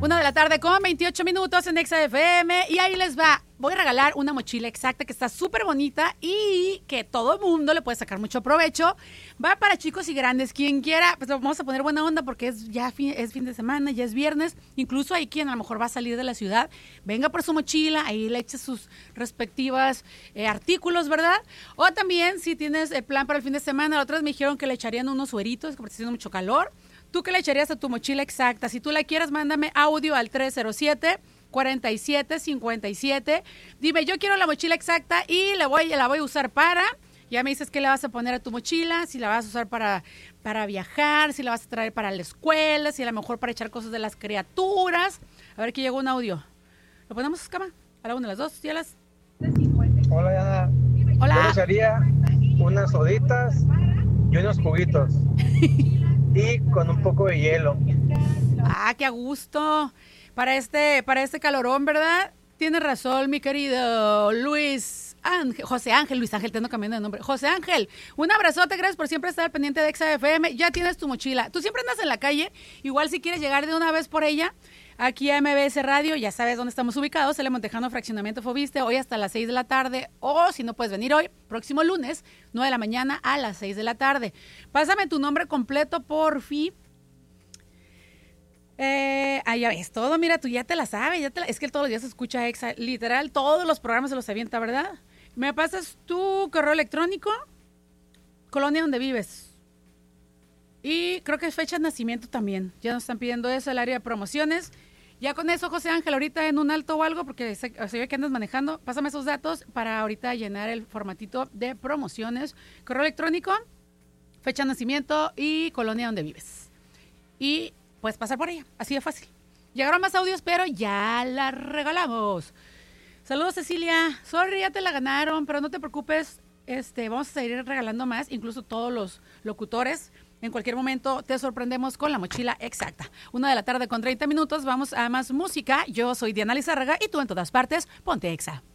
1:28 p.m. en Exa FM. Y ahí les va. Voy a regalar una mochila exacta que está súper bonita y que todo el mundo le puede sacar mucho provecho. Va para chicos y grandes. Quien quiera, pues vamos a poner buena onda porque es fin de semana, ya es viernes. Incluso hay quien a lo mejor va a salir de la ciudad. Venga por su mochila, ahí le eche sus respectivas artículos, ¿verdad? O también, si tienes el plan para el fin de semana, la otra vez me dijeron que le echarían unos sueritos porque está haciendo mucho calor. ¿Tú qué le echarías a tu mochila exacta? Si tú la quieres, mándame audio al 307-4757. Dime, yo quiero la mochila exacta y la voy a usar para... Ya me dices qué le vas a poner a tu mochila, si la vas a usar para viajar, si la vas a traer para la escuela, si a lo mejor para echar cosas de las criaturas. A ver, que llegó un audio. ¿Lo ponemos, Cama? A la una, a las dos, y a las... Hola, Diana. Hola. Yo le echaría unas soditas y unos juguitos. Y con un poco de hielo. Ah, qué a gusto. Para este calorón, ¿verdad? Tienes razón, mi querido José Ángel, Luis Ángel, te ando cambiando de nombre. José Ángel, un abrazote, gracias por siempre estar pendiente de Exa FM. Ya tienes tu mochila. Tú siempre andas en la calle, igual si quieres llegar de una vez por ella, aquí a MBS Radio, ya sabes dónde estamos ubicados, el Montejano Fraccionamiento Fobiste, hoy hasta las 6 de la tarde, o si no puedes venir hoy, próximo lunes, 9 de la mañana a las 6 de la tarde. Pásame tu nombre completo, porfi. Ya ves, todo, mira, tú ya te la sabes, es que todos los días se escucha Exa, literal, todos los programas se los avienta, ¿verdad? ¿Me pasas tu correo electrónico? Colonia donde vives. Y creo que es fecha de nacimiento también. Ya nos están pidiendo eso, el área de promociones. Ya con eso, José Ángel, ahorita en un alto o algo, porque se ve que andas manejando, pásame esos datos para ahorita llenar el formatito de promociones. Correo electrónico, fecha de nacimiento y colonia donde vives. Y puedes pasar por ella, así de fácil. Llegaron más audios, pero ya la regalamos. Saludos, Cecilia. Sorry, ya te la ganaron, pero no te preocupes. Vamos a seguir regalando más, incluso todos los locutores. En cualquier momento te sorprendemos con la mochila exacta. 1:30 p.m. Vamos a más música. Yo soy Diana Lizárraga y tú en todas partes, ponte Exa.